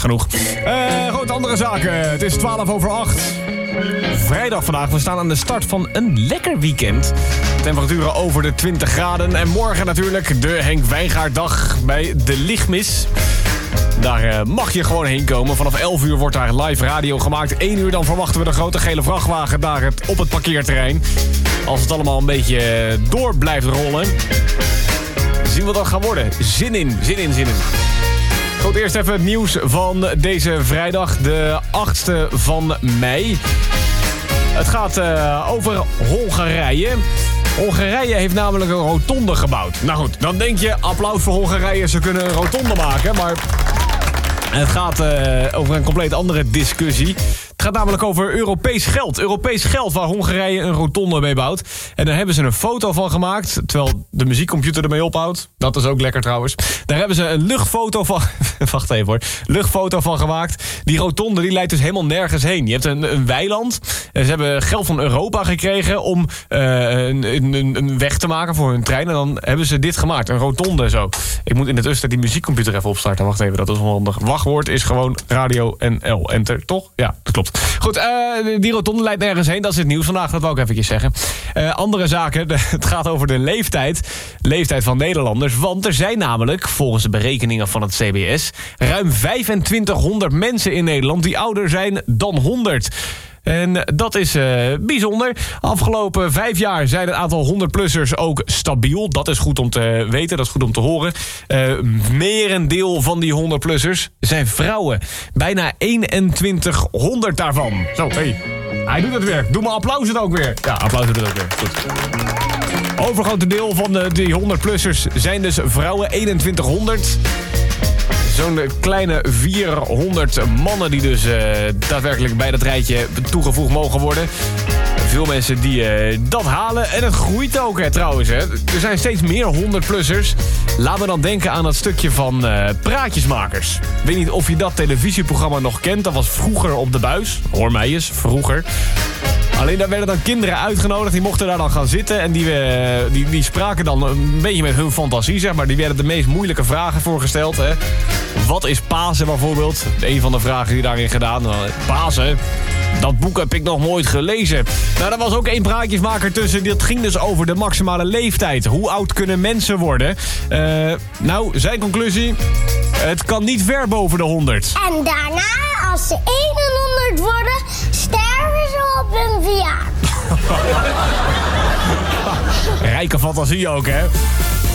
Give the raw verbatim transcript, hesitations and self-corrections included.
genoeg. Uh, goed, andere zaken. Het is twaalf over acht. Vrijdag vandaag. We staan aan de start van een lekker weekend. Temperaturen over de twintig graden. En morgen natuurlijk de Henk Wijngaarddag bij de Lichtmis. Daar uh, mag je gewoon heen komen. Vanaf elf uur wordt daar live radio gemaakt. één uur dan verwachten we de grote gele vrachtwagen daar het, op het parkeerterrein. Als het allemaal een beetje uh, door blijft rollen. Zien we wat dat gaat worden. Zin in, zin in, zin in. Goed, eerst even het nieuws van deze vrijdag, de achtste van mei. Het gaat uh, over Hongarije. Hongarije heeft namelijk een rotonde gebouwd. Nou goed, dan denk je, applaus voor Hongarije, ze kunnen een rotonde maken. Maar het gaat uh, over een compleet andere discussie. Het gaat namelijk over Europees geld. Europees geld waar Hongarije een rotonde mee bouwt. En daar hebben ze een foto van gemaakt, terwijl de muziekcomputer ermee ophoudt. Dat is ook lekker trouwens. Daar hebben ze een luchtfoto van... Wacht even hoor. Luchtfoto van gemaakt. Die rotonde die leidt dus helemaal nergens heen. Je hebt een, een weiland. En ze hebben geld van Europa gekregen om uh, een, een, een weg te maken voor hun trein. En dan hebben ze dit gemaakt. Een rotonde zo. Ik moet in de tussentijd die muziekcomputer even opstarten. Wacht even, dat is wel handig. Wachtwoord is gewoon radio N L. Enter, toch? Ja, dat klopt. Goed, uh, die rotonde leidt nergens heen. Dat is het nieuws vandaag, dat wou ik eventjes zeggen. Uh, andere zaken, de, het gaat over de leeftijd. Leeftijd van Nederlanders. Want er zijn namelijk, volgens de berekeningen van het C B S... ruim vijfentwintighonderd mensen in Nederland die ouder zijn dan honderd. En dat is uh, bijzonder. Afgelopen vijf jaar zijn het aantal honderd-plussers ook stabiel. Dat is goed om te weten, dat is goed om te horen. Uh, merendeel van die honderd-plussers zijn vrouwen. Bijna eenentwintighonderd daarvan. Zo, hey. Hij doet het weer. Doe maar applaus het ook weer. Ja, applaus doet het ook weer. Goed. Overgrote deel van de, die honderd-plussers zijn dus vrouwen, eenentwintighonderd. Zo'n kleine vierhonderd mannen die dus uh, daadwerkelijk bij dat rijtje toegevoegd mogen worden. Veel mensen die uh, dat halen. En het groeit ook hè, trouwens. Hè. Er zijn steeds meer honderd-plussers. Laat me dan denken aan dat stukje van uh, Praatjesmakers. Ik weet niet of je dat televisieprogramma nog kent. Dat was vroeger op de buis. Hoor mij eens, vroeger. Alleen daar werden dan kinderen uitgenodigd. Die mochten daar dan gaan zitten. En die, uh, die, die spraken dan een beetje met hun fantasie, zeg maar. Die werden de meest moeilijke vragen voorgesteld. Hè. Wat is Pasen bijvoorbeeld? Een van de vragen die daarin gedaan. Pasen? Dat boek heb ik nog nooit gelezen. Nou, daar was ook één praatjesmaker tussen. Dat ging dus over de maximale leeftijd. Hoe oud kunnen mensen worden? Uh, nou, zijn conclusie... Het kan niet ver boven de honderd. En daarna, als ze eenenhonderd worden, sterven ze op hun verjaardag. Rijke fantasie ook, hè?